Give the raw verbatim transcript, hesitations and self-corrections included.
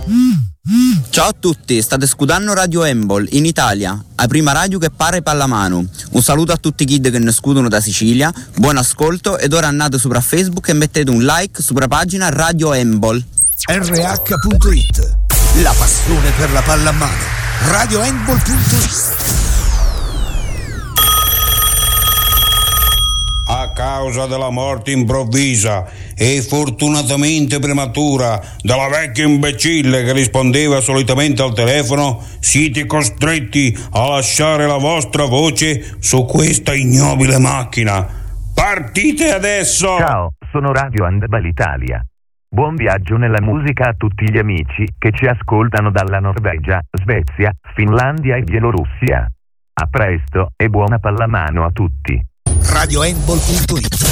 Ciao a tutti, state ascoltando Radio Handball in Italia, la prima radio che parla pallamano. Un saluto a tutti i kid che ne scudono da Sicilia, buon ascolto ed ora andate sopra Facebook e mettete un like sopra pagina Radio Handball. R H punto it, la passione per la pallamano. Radio Handball punto it. A causa della morte improvvisa e fortunatamente prematura della vecchia imbecille che rispondeva solitamente al telefono, siete costretti a lasciare la vostra voce su questa ignobile macchina. Partite adesso! Ciao, sono Radio Handball Italia. Buon viaggio nella musica a tutti gli amici che ci ascoltano dalla Norvegia, Svezia, Finlandia e Bielorussia. A presto e buona pallamano a tutti. Radio Handball punto it